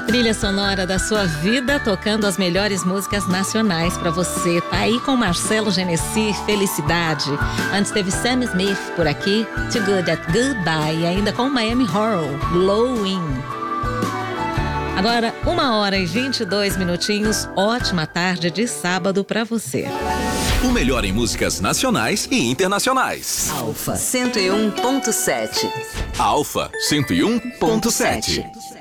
Trilha sonora da sua vida, tocando as melhores músicas nacionais pra você. Tá aí com Marcelo Genesi, Felicidade. Antes teve Sam Smith por aqui, Too Good at Goodbye. E ainda com Miami Horror, Blowing. Agora, 1h22. Ótima tarde de sábado pra você. O melhor em músicas nacionais e internacionais. Alfa 101.7. Alfa 101.7.